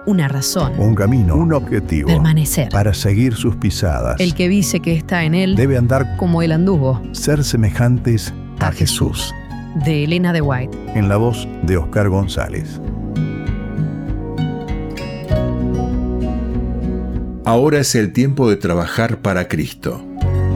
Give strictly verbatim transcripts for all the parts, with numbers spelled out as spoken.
una razón, un camino, un objetivo, permanecer. Para seguir sus pisadas. El que dice que está en él debe andar como él anduvo. Ser semejantes a, a Jesús. Jesús. De Elena de White. En la voz de Oscar González. Ahora es el tiempo de trabajar para Cristo.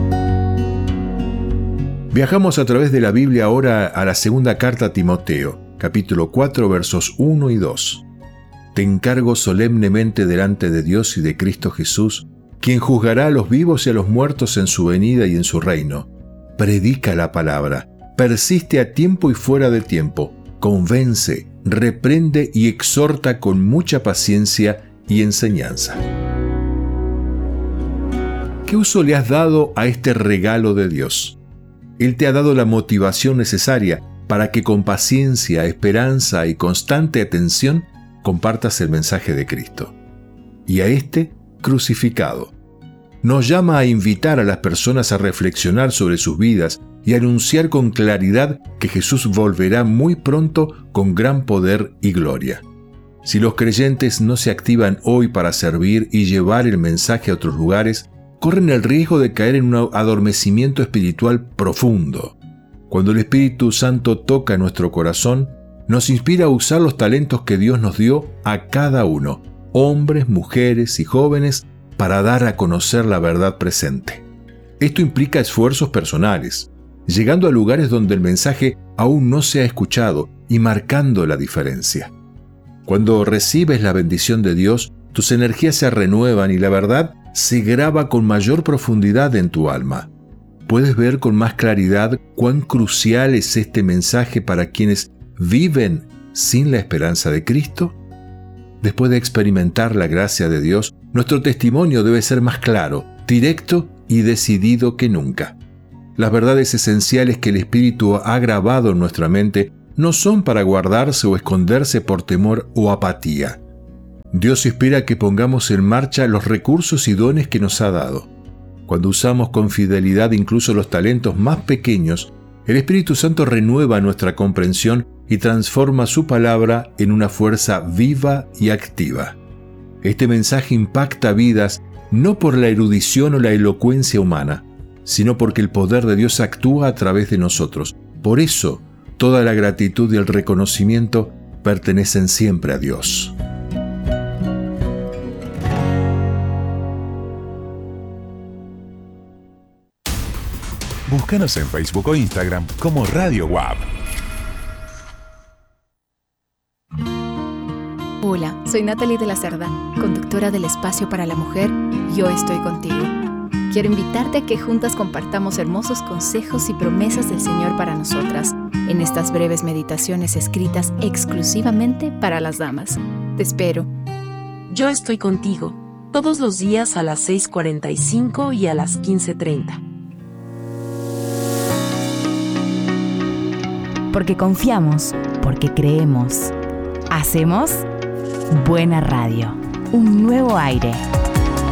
Viajamos a través de la Biblia ahora a la segunda carta a Timoteo, capítulo cuatro, versos uno y dos. Te encargo solemnemente delante de Dios y de Cristo Jesús, quien juzgará a los vivos y a los muertos en su venida y en su reino. Predica la palabra, persiste a tiempo y fuera de tiempo, convence, reprende y exhorta con mucha paciencia y enseñanza. ¿Qué uso le has dado a este regalo de Dios? Él te ha dado la motivación necesaria para que con paciencia, esperanza y constante atención compartas el mensaje de Cristo. Y a este crucificado. Nos llama a invitar a las personas a reflexionar sobre sus vidas y a anunciar con claridad que Jesús volverá muy pronto con gran poder y gloria. Si los creyentes no se activan hoy para servir y llevar el mensaje a otros lugares, corren el riesgo de caer en un adormecimiento espiritual profundo. Cuando el Espíritu Santo toca nuestro corazón, nos inspira a usar los talentos que Dios nos dio a cada uno, hombres, mujeres y jóvenes, para dar a conocer la verdad presente. Esto implica esfuerzos personales, llegando a lugares donde el mensaje aún no se ha escuchado y marcando la diferencia. Cuando recibes la bendición de Dios, tus energías se renuevan y la verdad se graba con mayor profundidad en tu alma. Puedes ver con más claridad cuán crucial es este mensaje para quienes viven sin la esperanza de Cristo. Después de experimentar la gracia de Dios, nuestro testimonio debe ser más claro, directo y decidido que nunca. Las verdades esenciales que el Espíritu ha grabado en nuestra mente no son para guardarse o esconderse por temor o apatía. Dios espera que pongamos en marcha los recursos y dones que nos ha dado. Cuando usamos con fidelidad incluso los talentos más pequeños, el Espíritu Santo renueva nuestra comprensión y transforma su palabra en una fuerza viva y activa. Este mensaje impacta vidas no por la erudición o la elocuencia humana, sino porque el poder de Dios actúa a través de nosotros. Por eso, toda la gratitud y el reconocimiento pertenecen siempre a Dios. Búscanos en Facebook o Instagram como Radio W A P. Hola, soy Natalie de la Cerda, conductora del Espacio para la Mujer Yo Estoy Contigo. Quiero invitarte a que juntas compartamos hermosos consejos y promesas del Señor para nosotras en estas breves meditaciones escritas exclusivamente para las damas. Te espero. Yo estoy contigo, todos los días a las seis cuarenta y cinco y a las quince treinta. Porque confiamos, porque creemos. Hacemos Buena Radio, un nuevo aire.